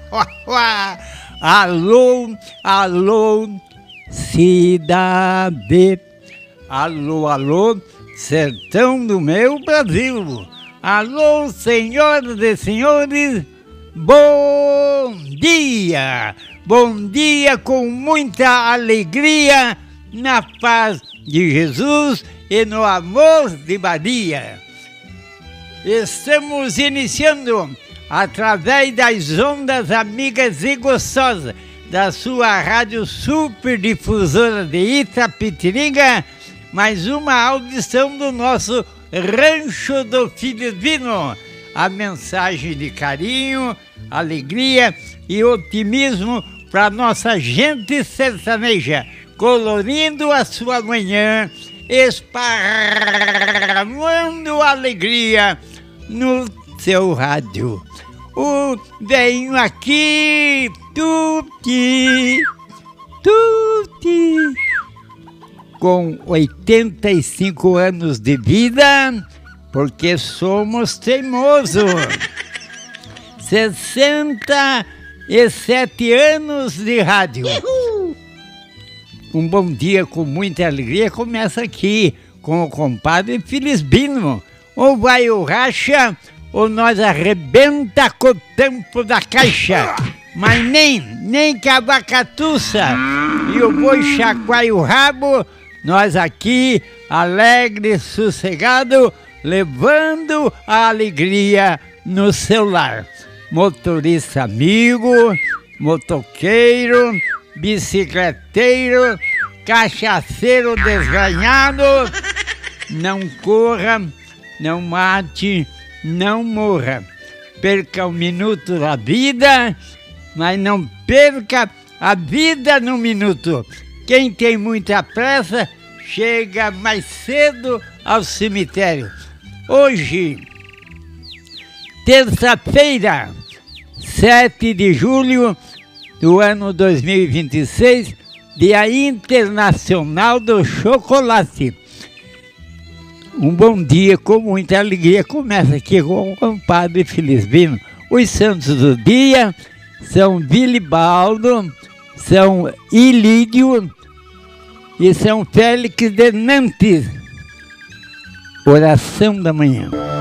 Alô, alô, cidade. Alô, alô, sertão do meu Brasil. Alô, senhoras e senhores, bom dia. Bom dia com muita alegria, na paz de Jesus e no amor de Maria. Estamos iniciando através das ondas amigas e gostosas da sua rádio super difusora de Itapetininga, mais uma audição do nosso Rancho do Filho Divino. A mensagem de carinho, alegria e otimismo para nossa gente sertaneja, colorindo a sua manhã, esparramando alegria no seu rádio. Venho aqui, tuti, com 85 anos de vida, porque somos teimosos. 67 anos de rádio. Um bom dia com muita alegria começa aqui com o compadre Felisbino. Ou vai o racha, ou nós arrebenta com o tempo da caixa. Mas nem que a vacatuça e o boi chacoalha o rabo, nós aqui, alegre, sossegado, levando a alegria no seu lar. Motorista amigo, motoqueiro, bicicleteiro, cachaceiro desganhado, não corra, não mate, não morra. Perca um minuto da vida, mas não perca a vida num minuto. Quem tem muita pressa, chega mais cedo ao cemitério. Hoje, terça-feira, 7 de julho do ano 2026, Dia Internacional do Chocolate. Um bom dia com muita alegria começa aqui com o compadre Felisbino. Os santos do dia são Vilibaldo, São Ilídio e São Félix de Nantes. Oração da manhã.